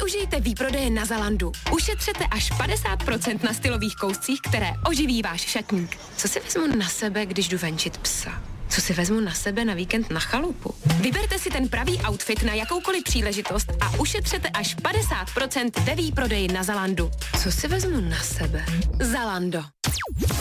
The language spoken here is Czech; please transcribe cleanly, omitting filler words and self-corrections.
Využijte výprodeje na Zalandu. Ušetřete až 50% na stylových kouscích, které oživí váš šatník. Co si vezmu na sebe, když jdu venčit psa? Co si vezmu na sebe na víkend na chalupu? Vyberte si ten pravý outfit na jakoukoliv příležitost a ušetřete až 50% ve výprodeji na Zalandu. Co si vezmu na sebe? Zalando.